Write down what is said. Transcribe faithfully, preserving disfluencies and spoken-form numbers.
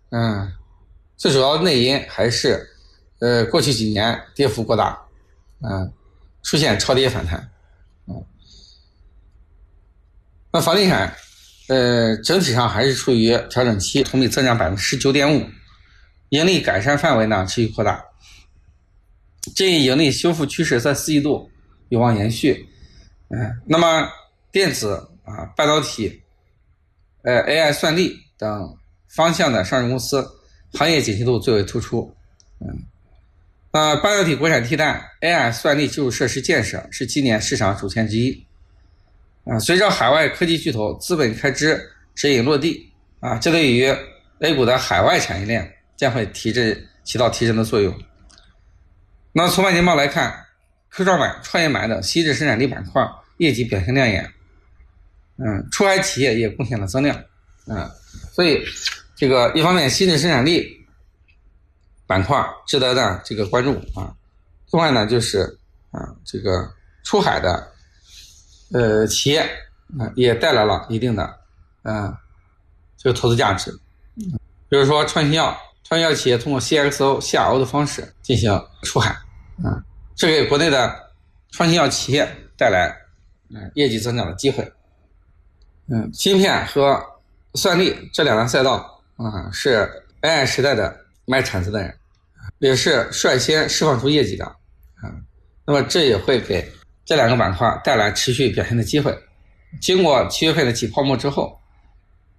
嗯，最主要内因还是呃过去几年跌幅过大，嗯，出现超跌反弹。嗯，那房地产呃整体上还是处于调整期，同比增长 百分之十九点五， 盈利改善范围呢持续扩大，这一盈利修复趋势在四季度有望延续。嗯，那么电子啊、半导体、呃 A I 算力等方向的上市公司行业景气度最为突出。嗯，那半导体国产替代 A I 算力基础设施建设是今年市场主线之一。啊，随着海外科技巨头资本开支指引落地，啊，这对于 A 股的海外产业链将会提振起到提振的作用。那从半年报来看，科创板、创业板等稀释生产力板块业绩表现亮眼，嗯，出海企业也贡献了增量，嗯，所以这个一方面稀释生产力板块值得呢这个关注啊，另外呢就是啊这个出海的呃企业啊也带来了一定的嗯这个投资价值，比如说创新药，创新药企业通过 C X O 下 O 的方式进行出海，啊，这给国内的创新药企业带来嗯业绩增长的机会。嗯，芯片和算力这两个赛道啊是 A I 时代的卖铲子的人，也是率先释放出业绩的啊。那么这也会给这两个板块带来持续表现的机会。经过七月份的起泡沫之后，